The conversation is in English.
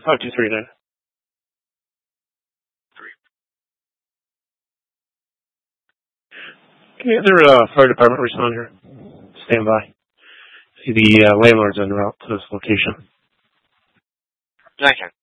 5239. Can the other fire department respond here? Stand by. See, the landlord's en route to this location. Second.